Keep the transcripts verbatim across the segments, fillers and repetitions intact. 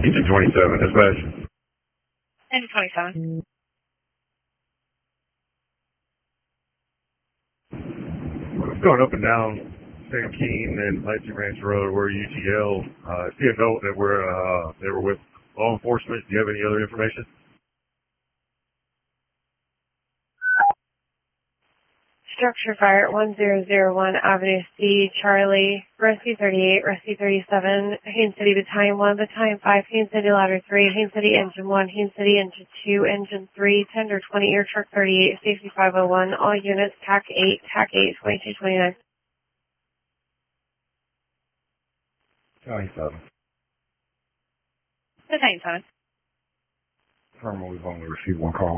Engine twenty-seven, dispatch. Engine twenty-seven. It's going up and down Saint Keene and Lansing Ranch Road. We're U T L. Uh, see a note that we're, uh, they were with law enforcement. Do you have any other information? Structure fire at one zero zero one Avenue C, Charlie, Rescue thirty-eight, Rescue thirty-seven, Haines City Battalion one, Battalion five, Haines City Ladder three, Haines City Engine one, Haines City Engine two, Engine three, Tender twenty, Air Truck thirty-eight, Safety five oh one, all units, T A C eight, T A C eight, twenty-two twenty-nine. Battalion seven. Battalion seven. Confirm we've only received one call.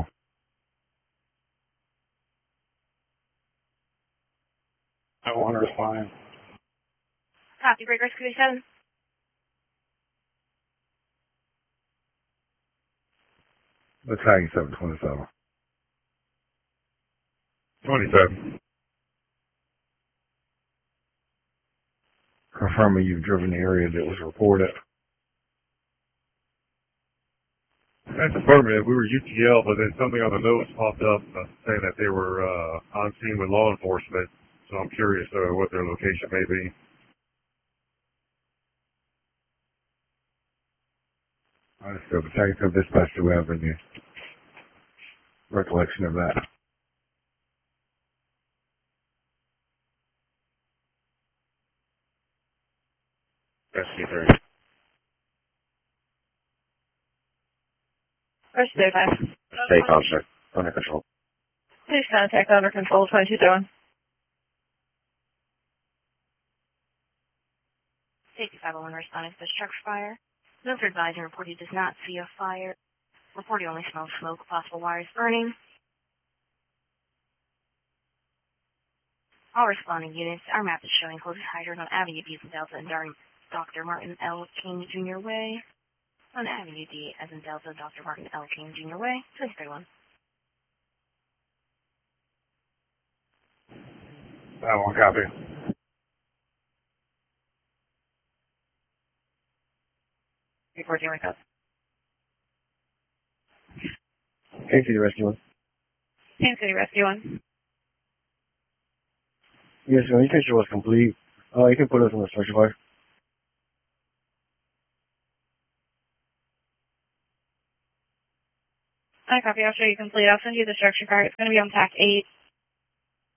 I want to respond. Copy, break Rescue seven. Battalion seven twenty-seven. twenty-seven. Confirming you've driven the area that was reported. That's affirmative. We were U T L, but then something on the notes popped up uh, saying that they were uh, on scene with law enforcement. So I'm curious uh, what their location may be. Understood. Battalion seven dispatch, do we have any recollection of that? Rescue three. Rescue five. State officer, under control. Please contact under control twenty-two thirty-one. Safety five oh one responding to the structure fire. Note advising report he does not see a fire. Report he only smells smoke, possible wires burning. All responding units, our map is showing closest hydrant on Avenue D as in Delta and Doctor Martin L. King Junior Way. On Avenue D as in Delta, Doctor Martin L. King Junior Way, twenty thirty-one. That one copy. Reporting with us. Haines City Rescue one. Haines City Rescue one. Yes, sir. Your picture was complete. Uh, you can put us on the structure fire. I copy. I'll show you complete. I'll send you the structure fire. It's going to be on T A C eight.